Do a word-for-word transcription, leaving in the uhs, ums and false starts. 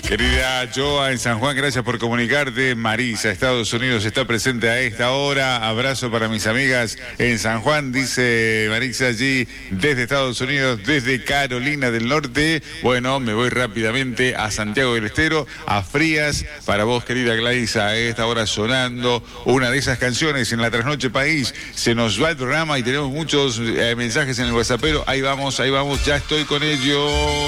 Querida Joa en San Juan, gracias por comunicarte. Marisa, Estados Unidos, está presente a esta hora. Abrazo para mis amigas en San Juan, dice Marisa allí desde Estados Unidos, desde Carolina del Norte. Bueno, me voy rápidamente a Santiago del Estero, a Frías. Para vos, querida Gladys, a esta hora sonando una de esas canciones en la Trasnoche País. Se nos va el programa y tenemos muchos eh, mensajes en el WhatsApp, pero ahí vamos, ahí vamos, ya estoy con ellos.